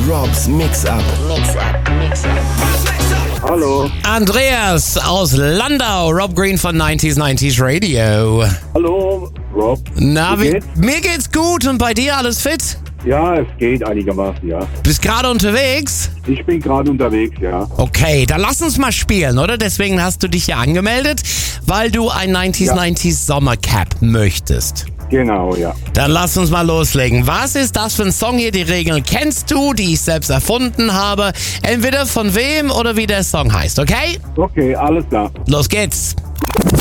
Robs Mix-Up. Hallo. Andreas aus Landau, Rob Green von 90s Radio. Hallo, Rob. Na, Wie geht's? mir geht's gut und bei dir alles fit? Ja, es geht einigermaßen, ja. Bist gerade unterwegs? Ich bin gerade unterwegs, ja. Okay, dann lass uns mal spielen, oder? Deswegen hast du dich hier angemeldet, weil du ein 90s Sommercap möchtest. Genau, ja. Dann lass uns mal loslegen. Was ist das für ein Song hier? Die Regeln kennst du, die ich selbst erfunden habe. Entweder von wem oder wie der Song heißt, okay? Okay, alles klar. Los geht's.